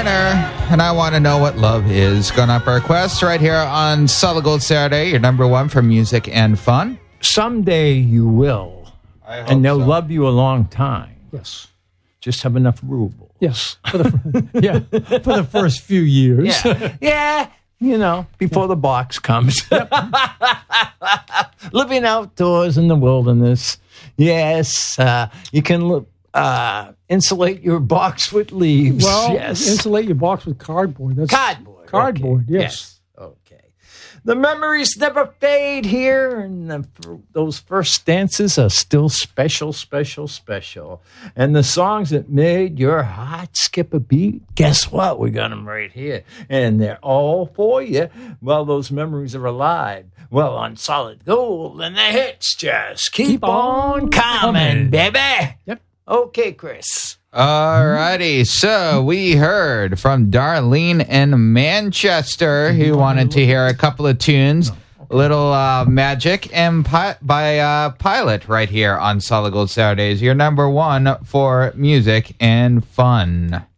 Garner, and I Want to Know What Love Is. Going up our quest right here on Solid Gold Saturday, your number one for music and fun. Someday you will. And they'll love you a long time. Yes. Just have enough rubles. Yes. For the first few years. Yeah. Before the box comes. Living outdoors in the wilderness. Yes. You can insulate your box with leaves. Well, yes. Insulate your box with cardboard. That's Cardboard, okay. yes. Okay. The memories never fade here, and those first dances are still special, special, special. And the songs that made your heart skip a beat, guess what? We got them right here. And they're all for you while those memories are alive. Well, on Solid Gold, and the hits just keep on coming, baby. Yep. Okay, Chris. All righty. So we heard from Darlene in Manchester, who wanted to hear a couple of tunes. Little Magic and by Pilot right here on Solid Gold Saturdays, your number one for music and fun.